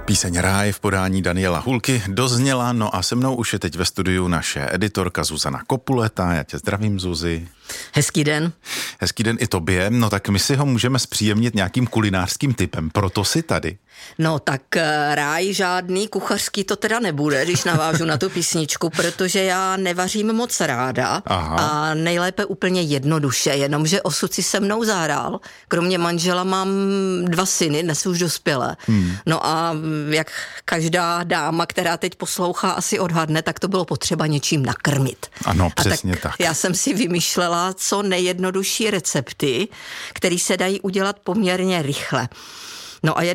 Píseň Ráj v podání Daniela Hulky dozněla, no a se mnou už je teď ve studiu naše editorka Zuzana Kopuleta. Já tě zdravím, Zuzi. Hezký den. Hezký den i tobě. No tak my si ho můžeme zpříjemnit nějakým kulinářským tipem, proto si tady. No tak ráj žádný kuchařský to teda nebude, když navážu na tu písničku, protože já nevařím moc ráda. Aha. A nejlépe úplně jednoduše, jenomže osud si se mnou zahrál. Kromě manžela mám 2 syny, dnes už dospělé. No a jak každá dáma, která teď poslouchá, asi odhadne, tak to bylo potřeba něčím nakrmit. Ano, přesně tak. Já jsem si vymýšlela co nejjednodušší recepty, které se dají udělat poměrně rychle. No a